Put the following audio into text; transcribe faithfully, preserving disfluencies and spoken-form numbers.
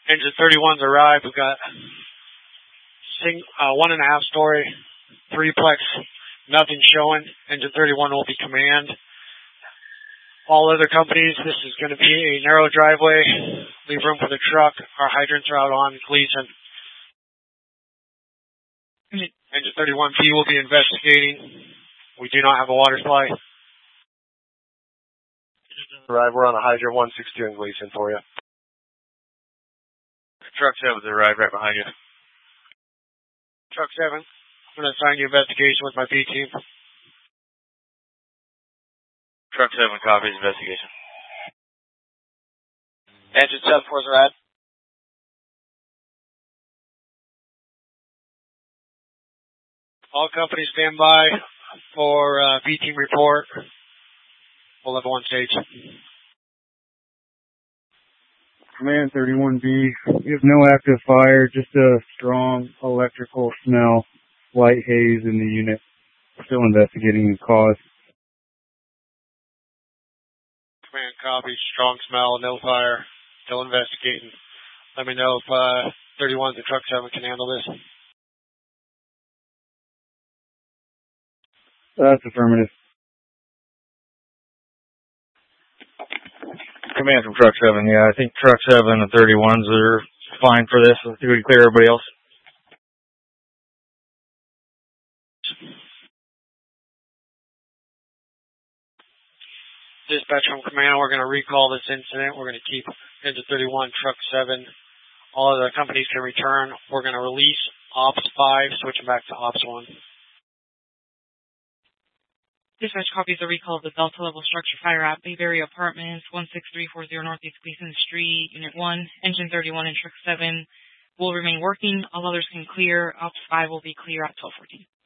Engine thirty-one's arrived. We've got sing, uh, one and a half story, three-plex, nothing showing. Engine thirty-one will be command. All other companies, this is going to be a narrow driveway. Leave room for the truck. Our hydrants are out on Gleason. Engine thirty-one P will be investigating. We do not have a water supply. Arrive, we're on a hydrant one sixty-two in Gleason for you. Truck seven's arrived right behind you. Truck seven, I'm going to assign you investigation with my B team. Truck seven copies investigation. Engine seven four's arrived. All companies stand by for uh, B team report. We'll have one stage. Command thirty-one B, we have no active fire, just a strong electrical smell, light haze in the unit. Still investigating the cause. Command copy, strong smell, no fire, still investigating. Let me know if uh, thirty-one and Truck seven can handle this. That's affirmative. Command from Truck seven, yeah, I think Truck seven and thirty-ones are fine for this. Let's see if we can clear everybody else. Dispatch from command, we're going to recall this incident. We're going to keep Engine thirty-one, Truck seven. All other companies can return. We're going to release Ops five, switching back to Ops one. Dispatch copies the recall of the Delta Level Structure Fire at Bayberry Apartments, one six three four zero Northeast Gleason Street, Unit one, Engine thirty-one and Truck seven will remain working. All others can clear. Ops five will be clear at twelve fourteen.